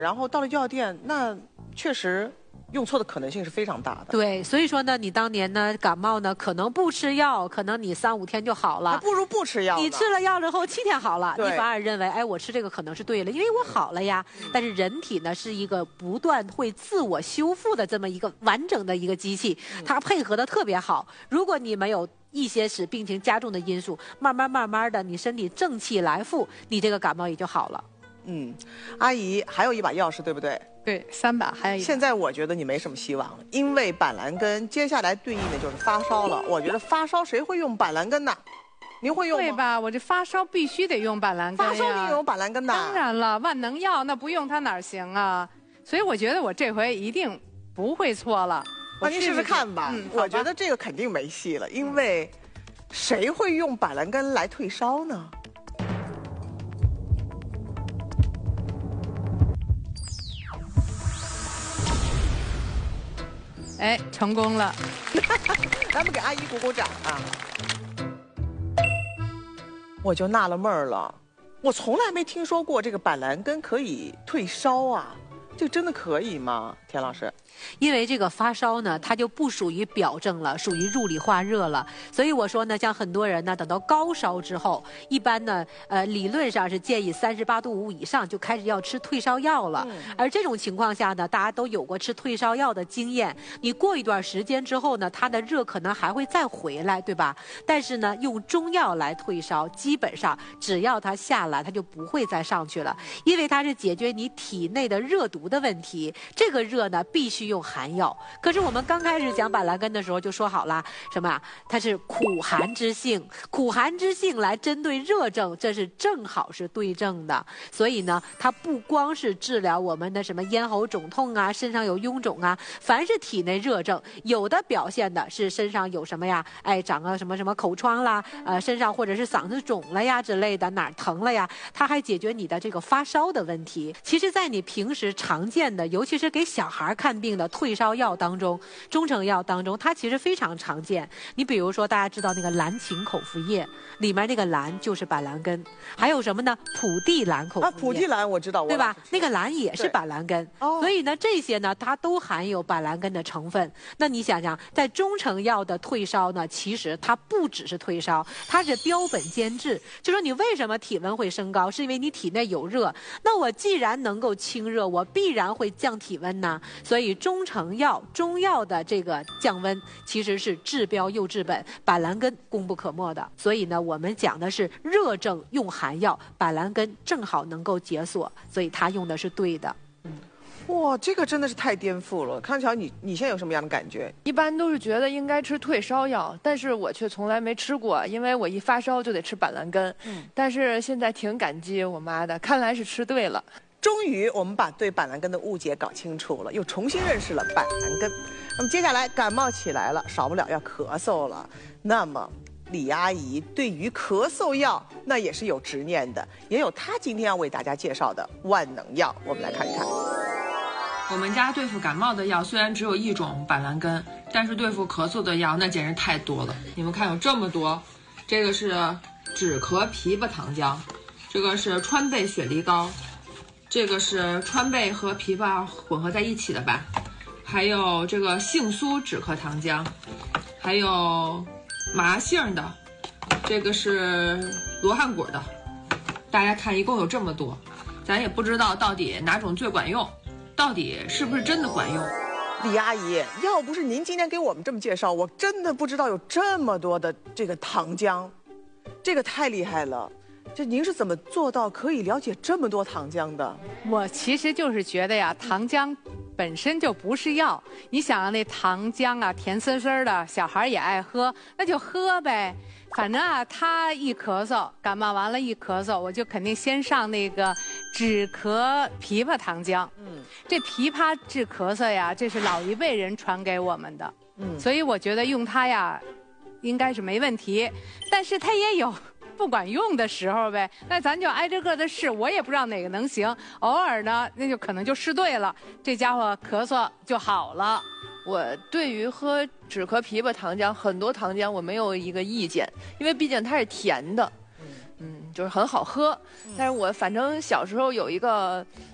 然后到了药店，那确实用错的可能性是非常大的。 对，所以说呢，你当年呢感冒呢，可能不吃药，可能你3、5天就好了， 还不如不吃药呢。 你吃了药之后7天好了，你对反而认为，哎，我吃这个可能是对了，因为我好了呀。但是人体呢是一个不断会自我修复的这么一个完整的一个机器，它配合的特别好。如果你没有一些使病情加重的因素，慢慢的，你身体正气来复，你这个感冒也就好了。 阿姨还有一把钥匙，对不对？ 对，3把还有1把。 现在我觉得你没什么希望了，因为板蓝根接下来对应的就是发烧了。我觉得发烧谁会用板蓝根呢？您会用吗？ 对吧？我这发烧必须得用板蓝根呀。 发烧你用板蓝根呐？ 当然了，万能药那不用它哪行啊？所以我觉得我这回一定不会错了。 那您试试看吧。我觉得这个肯定没戏了，因为谁会用板蓝根来退烧呢？ 哎，成功了！ 咱们给阿姨鼓鼓掌啊！我就纳了闷了，我从来没听说过这个板蓝根可以退烧啊，这真的可以吗？田老师？ 因为这个发烧呢，它就不属于表症了，属于入里化热了。所以我说呢，像很多人呢，等到高烧之后，一般呢，理论上是建议38度5以上就开始要吃退烧药了。而这种情况下呢，大家都有过吃退烧药的经验。你过一段时间之后呢，它的热可能还会再回来，对吧？但是呢，用中药来退烧，基本上只要它下来，它就不会再上去了，因为它是解决你体内的热毒的问题。这个热呢，必须用寒药。可是我们刚开始讲板蓝根的时候就说好了，什么啊？它是苦寒之性，苦寒之性来针对热症，这是正好是对症的。所以呢，它不光是治疗我们的什么咽喉肿痛啊、身上有臃肿啊，凡是体内热症，有的表现的是身上有什么呀？哎，长个什么什么口疮啦，身上或者是嗓子肿了呀之类的，哪儿疼了呀？它还解决你的这个发烧的问题。其实，在你平时常见的，尤其是给小孩看病的退烧药当中，中成药当中，它其实非常常见。你比如说，大家知道那个蓝芩口服液，里面那个蓝就是板蓝根，还有什么呢？普地蓝口服液。 普地蓝我知道， 对吧？那个蓝也是板蓝根，所以呢，这些呢，它都含有板蓝根的成分。那你想想，在中成药的退烧呢，其实它不只是退烧，它是标本兼治。就说你为什么体温会升高，是因为你体内有热。那我既然能够清热，我必然会降体温呢。所以中成药、中药的这个降温，其实是治标又治本，板蓝根功不可没的。所以呢，我们讲的是热症用寒药，板蓝根正好能够解锁，所以它用的是对的。 哇，这个真的是太颠覆了！康桥，你现在有什么样的感觉？ 一般都是觉得应该吃退烧药，但是我却从来没吃过，因为我一发烧就得吃板蓝根。但是现在挺感激我妈的，看来是吃对了。 终于，我们把对板蓝根的误解搞清楚了，又重新认识了板蓝根。那么接下来感冒起来了，少不了要咳嗽了。那么李阿姨对于咳嗽药那也是有执念的，也有她今天要为大家介绍的万能药，我们来看一看。 我们家对付感冒的药虽然只有一种板蓝根，但是对付咳嗽的药那简直太多了。你们看有这么多，这个是止咳枇杷糖浆，这个是川贝雪梨膏，这个是川贝和枇杷混合在一起的吧，还有这个杏苏止咳糖浆，还有麻杏的，这个是罗汉果的。大家看一共有这么多，咱也不知道到底哪种最管用，到底是不是真的管用。 李阿姨，要不是您今天给我们这么介绍，我真的不知道有这么多的这个糖浆，这个太厉害了。这您是怎么做到可以了解这么多糖浆的？ 我其实就是觉得呀，糖浆本身就不是药。你想啊，那糖浆啊，甜丝丝的，小孩也爱喝，那就喝呗。反正啊，他一咳嗽，感冒完了一咳嗽，我就肯定先上那个止咳枇杷糖浆。这枇杷治咳嗽呀，这是老一辈人传给我们的。所以我觉得用它呀，应该是没问题。但是它也有不管用的时候呗，那咱就挨着个的试，我也不知道哪个能行。偶尔呢，那就可能就试对了，这家伙咳嗽就好了。 我对于喝止咳枇杷糖浆，很多糖浆我没有一个意见，因为毕竟它是甜的，就是很好喝。但是我反正小时候有一个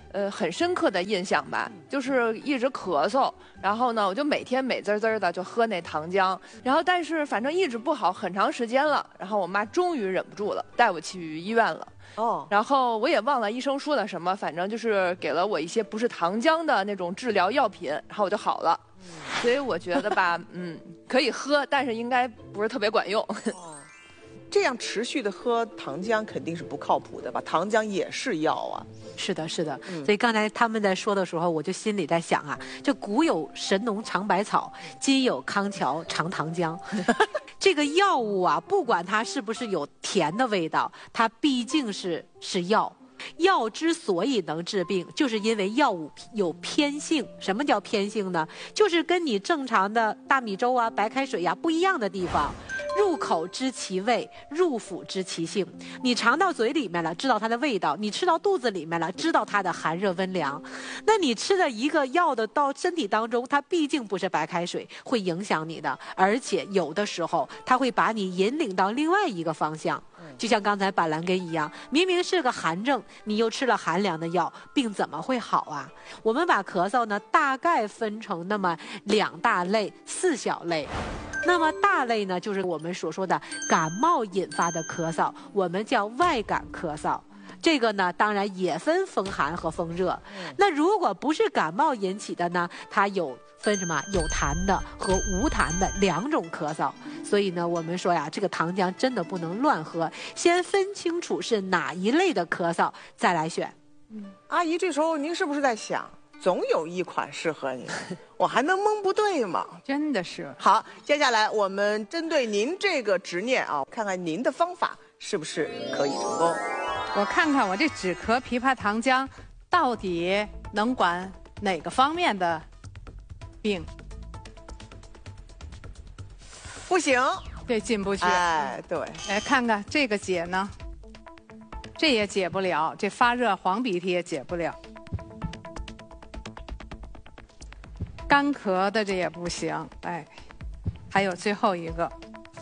很深刻的印象吧，就是一直咳嗽，然后呢，我就每天美滋滋的就喝那糖浆，然后但是反正一直不好很长时间了，然后我妈终于忍不住了，带我去医院了。 哦， 然后我也忘了医生说了什么，反正就是给了我一些不是糖浆的那种治疗药品，然后我就好了。所以我觉得吧，可以喝，但是应该不是特别管用。 这样持续的喝糖浆肯定是不靠谱的吧？糖浆也是药啊。 是的，是的。所以刚才他们在说的时候，我就心里在想啊，这古有神农尝百草，今有康桥尝糖浆。这个药物啊，不管它是不是有甜的味道，它毕竟是药。药之所以能治病，就是因为药物有偏性。什么叫偏性呢？就是跟你正常的大米粥啊、白开水呀不一样的地方。入口知其味，入腹知其性。你尝到嘴里面了，知道它的味道；你吃到肚子里面了，知道它的寒热温凉。那你吃的一个药的到身体当中，它毕竟不是白开水，会影响你的，而且有的时候它会把你引领到另外一个方向。就像刚才板蓝根一样，明明是个寒症，你又吃了寒凉的药，病怎么会好啊？我们把咳嗽呢大概分成那么2大类、4小类。那么大类呢，就是我们所说的感冒引发的咳嗽，我们叫外感咳嗽。这个呢，当然也分风寒和风热。那如果不是感冒引起的呢，它有分什么？有痰的和无痰的2种咳嗽。所以呢，我们说呀，这个糖浆真的不能乱喝，先分清楚是哪一类的咳嗽，再来选。 阿姨，这时候您是不是在想，总有一款适合你，我还能蒙不对吗？ 真的是。 好，接下来我们针对您这个执念啊，看看您的方法是不是可以成功。 我看看我这止咳枇杷糖浆到底能管哪个方面的病？ 不行， 这进不去。 哎，对， 来看看这个解呢，这也解不了，这发热黄鼻涕也解不了，干咳的这也不行。哎，还有最后一个，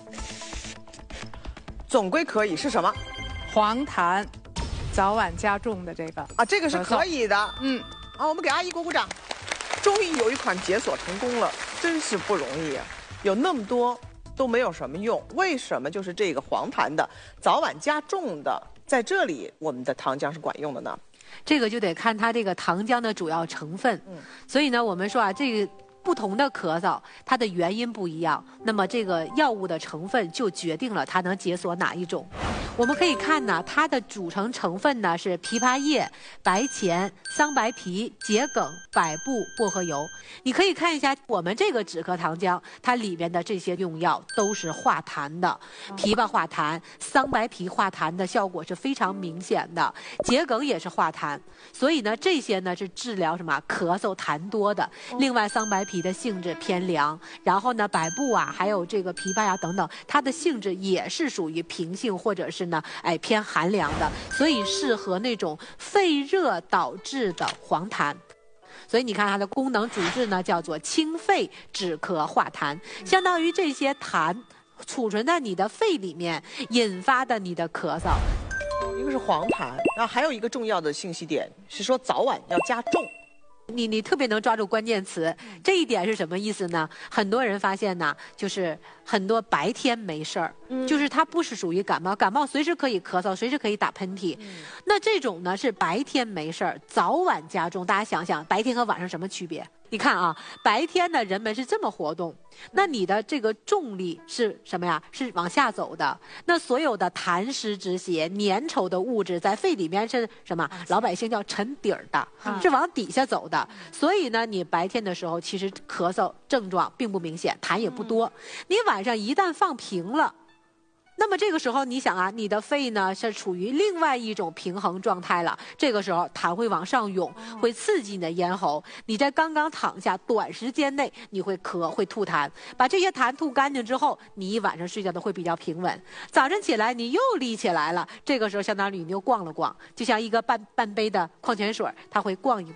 总归可以是什么？ 黄痰，早晚加重的这个啊，这个是可以的。我们给阿姨鼓鼓掌，终于有一款解锁成功了，真是不容易啊！有那么多都没有什么用，为什么就是这个黄痰的早晚加重的，在这里我们的糖浆是管用的呢？ 这个就得看它这个糖浆的主要成分。所以呢，我们说啊，这个不同的咳嗽，它的原因不一样，那么这个药物的成分就决定了它能解锁哪一种。我们可以看呢，它的组成成分呢是枇杷叶、白钱、桑白皮、桔梗、百部、薄荷油。你可以看一下我们这个止咳糖浆，它里面的这些用药都是化痰的，枇杷化痰，桑白皮化痰的效果是非常明显的，桔梗也是化痰。所以呢，这些呢是治疗什么咳嗽痰多的。另外，桑白皮的性质偏凉，然后呢，百部啊，还有这个枇杷呀等等，它的性质也是属于平性或者是呢，偏寒凉的，所以适合那种肺热导致的黄痰。所以你看它的功能主治呢，叫做清肺止咳化痰，相当于这些痰储存在你的肺里面，引发的你的咳嗽。 一个是黄痰，然后还有一个重要的信息点是说早晚要加重。 你特别能抓住关键词，这一点是什么意思呢？很多人发现呢，就是很多白天没事儿，就是它不是属于感冒，感冒随时可以咳嗽，随时可以打喷嚏。那这种呢是白天没事儿，早晚加重。大家想想，白天和晚上什么区别？你看啊，白天呢人们是这么活动，那你的这个重力是什么呀？是往下走的。那所有的痰湿之邪、粘稠的物质在肺里面是什么？老百姓叫沉底儿的，是往底下走的。所以呢，你白天的时候其实咳嗽症状并不明显，痰也不多。你晚上一旦放平了，那么这个时候你想啊，你的肺呢是处于另外一种平衡状态了，这个时候痰会往上涌，会刺激你的咽喉，你在刚刚躺下短时间内你会咳会吐痰，把这些痰吐干净之后，你一晚上睡觉都会比较平稳。早晨起来你又立起来了，这个时候相当于你又逛了逛，就像一个半杯的矿泉水，它会逛一逛。